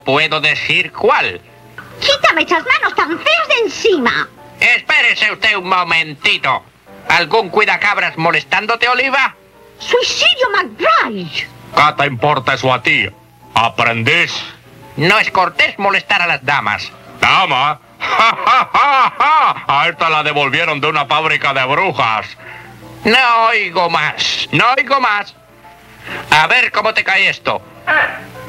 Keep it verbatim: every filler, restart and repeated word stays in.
puedo decir cuál. ¡Quítame esas manos tan feas de encima! Espérese usted un momentito. ¿Algún cuidacabras molestándote, Oliva? ¡Suicidio McBride! ¿Qué te importa eso a ti? ¿Aprendiz? No es cortés molestar a las damas. ¿Dama? ¡Ja, ja, ja, ja! A esta la devolvieron de una fábrica de brujas. No oigo más, no oigo más. A ver cómo te cae esto.